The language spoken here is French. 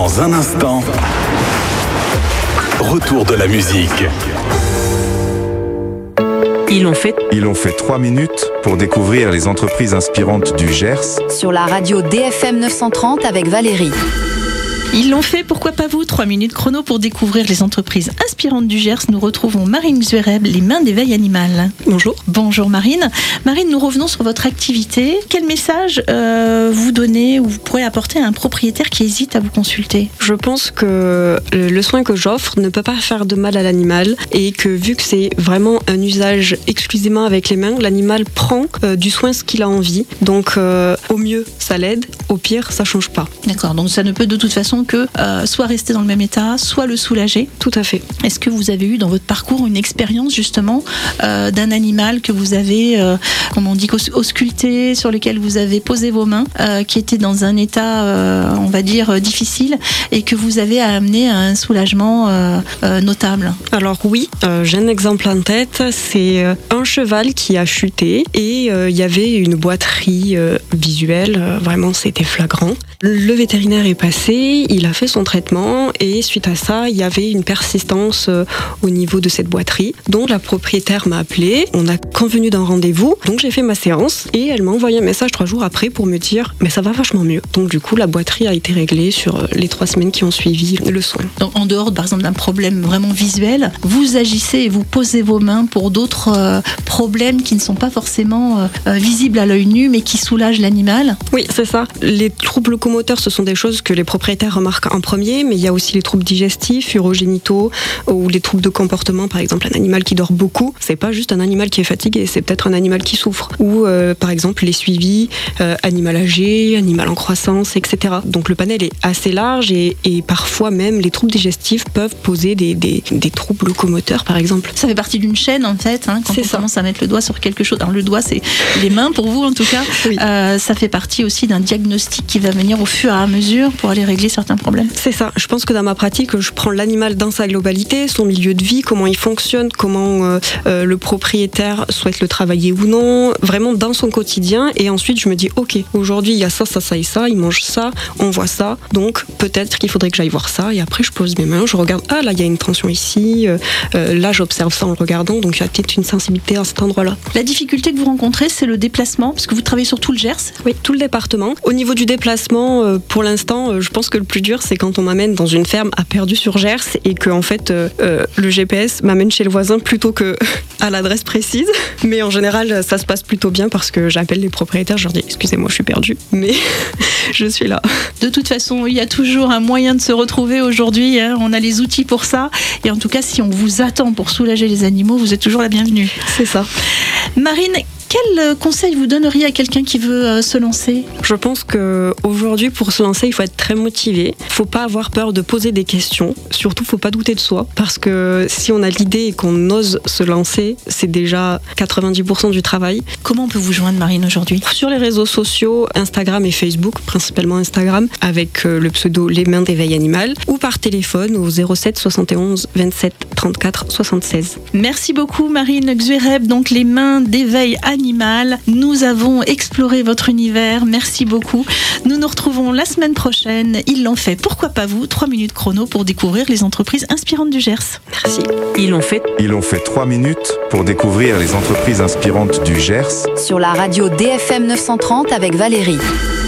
Dans un instant, retour de la musique. Ils ont fait 3 minutes pour découvrir les entreprises inspirantes du Gers. Sur la radio DFM 930 avec Valérie. Ils l'ont fait, pourquoi pas vous ? 3 minutes chrono pour découvrir les entreprises inspirantes du Gers. Nous retrouvons Marine Xuereb, les mains d'éveil animal. Bonjour. Bonjour Marine. Marine, nous revenons sur votre activité. Quel message vous donnez ou vous pourrez apporter à un propriétaire qui hésite à vous consulter ? Je pense que le soin que j'offre ne peut pas faire de mal à l'animal et que vu que c'est vraiment un usage exclusivement avec les mains, l'animal prend du soin ce qu'il a envie. Donc au mieux, ça l'aide. Au pire, ça change pas. D'accord, donc ça ne peut de toute façon que soit rester dans le même état, soit le soulager. Tout à fait. Est-ce que vous avez eu dans votre parcours une expérience justement d'un animal que vous avez, comme on dit, ausculté, sur lequel vous avez posé vos mains, qui était dans un état, on va dire, difficile et que vous avez amené à un soulagement notable ? Alors oui, j'ai un exemple en tête, c'est un cheval qui a chuté et il y avait une boiterie visuelle, vraiment c'était flagrant. Le vétérinaire est passé, il a fait son traitement et suite à ça, il y avait une persistance au niveau de cette boiterie. Donc la propriétaire m'a appelé, on a convenu d'un rendez-vous, donc j'ai fait ma séance et elle m'a envoyé un message 3 jours après pour me dire mais ça va vachement mieux. Donc du coup la boiterie a été réglée sur les 3 semaines qui ont suivi le soin. Donc en dehors par exemple d'un problème vraiment visuel, vous agissez et vous posez vos mains pour d'autres problèmes qui ne sont pas forcément visibles à l'œil nu mais qui soulagent l'animal ? Oui, c'est ça. Les troubles locomoteurs, ce sont des choses que les propriétaires remarquent en premier, mais il y a aussi les troubles digestifs, urogénitaux ou les troubles de comportement. Par exemple, un animal qui dort beaucoup, c'est pas juste un animal qui est fatigué, c'est peut-être un animal qui souffre. Ou par exemple les suivis, animal âgé, animal en croissance, etc. Donc le panel est assez large et parfois même les troubles digestifs peuvent poser des troubles locomoteurs, par exemple. Ça fait partie d'une chaîne en fait, hein, quand on commence à mettre le doigt sur quelque chose. Alors le doigt, c'est les mains pour vous en tout cas. Oui. Ça fait partie aussi d'un diagnostic qui va venir au fur et à mesure pour aller régler certains problèmes. C'est ça. Je pense que dans ma pratique, je prends l'animal dans sa globalité, son milieu de vie, comment il fonctionne, comment le propriétaire souhaite le travailler ou non, vraiment dans son quotidien. Et ensuite, je me dis, ok, aujourd'hui, il y a ça, ça, ça et ça, il mange ça, on voit ça. Donc, peut-être qu'il faudrait que j'aille voir ça. Et après, je pose mes mains, je regarde, ah là, il y a une tension ici. Là, j'observe ça en le regardant. Donc, il y a peut-être une sensibilité à cet endroit-là. La difficulté que vous rencontrez, c'est le déplacement, parce que vous travaillez sur tout le Gers. Oui, tout le département. Au niveau du déplacement, pour l'instant, je pense que le plus dur, c'est quand on m'amène dans une ferme à Perdu-sur-Gers et que en fait, le GPS m'amène chez le voisin plutôt que à l'adresse précise. Mais en général, ça se passe plutôt bien parce que j'appelle les propriétaires, je leur dis excusez-moi, je suis perdue, mais je suis là. De toute façon, il y a toujours un moyen de se retrouver aujourd'hui. Hein. On a les outils pour ça. Et en tout cas, si on vous attend pour soulager les animaux, vous êtes toujours la bienvenue. C'est ça. Marine, quel conseil vous donneriez à quelqu'un qui veut se lancer ? Je pense qu'aujourd'hui, pour se lancer, il faut être très motivé. Il ne faut pas avoir peur de poser des questions. Surtout, il ne faut pas douter de soi. Parce que si on a l'idée et qu'on ose se lancer, c'est déjà 90% du travail. Comment on peut vous joindre, Marine, aujourd'hui ? Sur les réseaux sociaux, Instagram et Facebook, principalement Instagram, avec le pseudo Les Mains d'éveil animal, ou par téléphone au 07 71 27 34 76. Merci beaucoup, Marine Xuereb. Donc, Les Mains d'éveil animal. Nous avons exploré votre univers. Merci beaucoup. Nous nous retrouvons la semaine prochaine. Ils l'ont fait. Pourquoi pas vous ? 3 minutes chrono pour découvrir les entreprises inspirantes du Gers. Merci. Ils ont fait 3 minutes pour découvrir les entreprises inspirantes du Gers. Sur la radio DFM 930 avec Valérie.